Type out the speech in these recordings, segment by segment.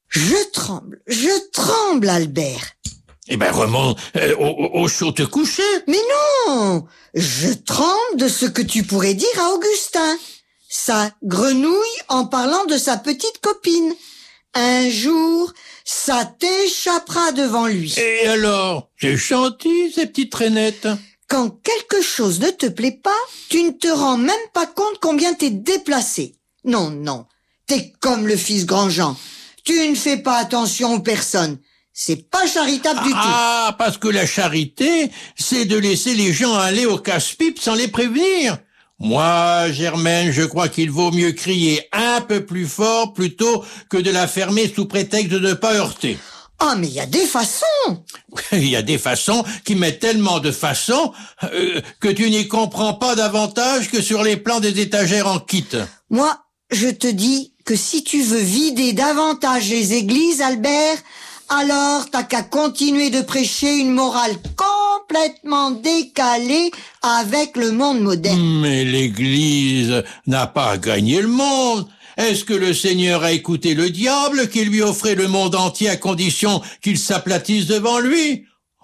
Je tremble, Albert. Eh ben, remonte au chaud te coucher. Mais non, je tremble de ce que tu pourrais dire à Augustin. Ça grenouille en parlant de sa petite copine. Un jour, ça t'échappera devant lui. Et alors, c'est gentil, ces petites traînettes. Quand quelque chose ne te plaît pas, tu ne te rends même pas compte combien t'es déplacé. Non, t'es comme le fils Grandjean. Tu ne fais pas attention aux personnes. C'est pas charitable du tout. Ah, parce que la charité, c'est de laisser les gens aller au casse-pipe sans les prévenir. Moi, Germaine, je crois qu'il vaut mieux crier un peu plus fort plutôt que de la fermer sous prétexte de ne pas heurter. Ah, mais il y a des façons. Il y a des façons qui mettent tellement de façons que tu n'y comprends pas davantage que sur les plans des étagères en kit. Moi, je te dis que si tu veux vider davantage les églises, Albert, alors t'as qu'à continuer de prêcher une morale complètement décalée avec le monde moderne. Mais l'Église n'a pas gagné le monde. Est-ce que le Seigneur a écouté le diable qui lui offrait le monde entier à condition qu'il s'aplatisse devant lui?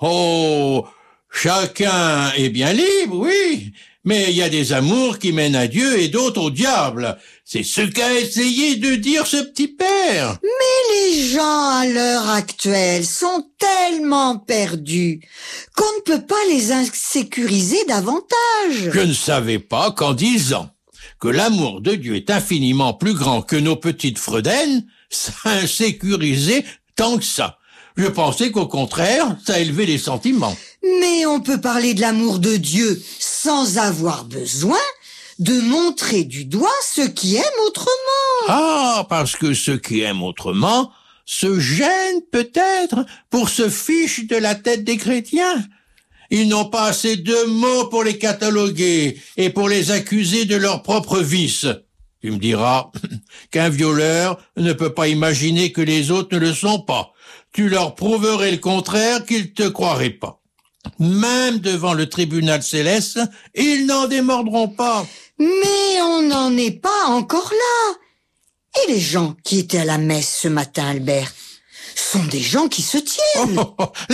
Oh, chacun est bien libre, oui, mais il y a des amours qui mènent à Dieu et d'autres au diable. C'est ce qu'a essayé de dire ce petit père. Mais les gens à l'heure actuelle sont tellement perdus qu'on ne peut pas les insécuriser davantage. Je ne savais pas qu'en disant que l'amour de Dieu est infiniment plus grand que nos petites Fredaines, ça insécurisait tant que ça. Je pensais qu'au contraire, ça élevait les sentiments. Mais on peut parler de l'amour de Dieu sans avoir besoin de montrer du doigt ceux qui aiment autrement. Ah, parce que ceux qui aiment autrement se gênent peut-être pour se ficher de la tête des chrétiens. Ils n'ont pas assez de mots pour les cataloguer et pour les accuser de leurs propres vices. Tu me diras qu'un violeur ne peut pas imaginer que les autres ne le sont pas. Tu leur prouverais le contraire qu'ils te croiraient pas. Même devant le tribunal céleste, ils n'en démordront pas. Mais on n'en est pas encore là. Et les gens qui étaient à la messe ce matin, Albert, sont des gens qui se tiennent.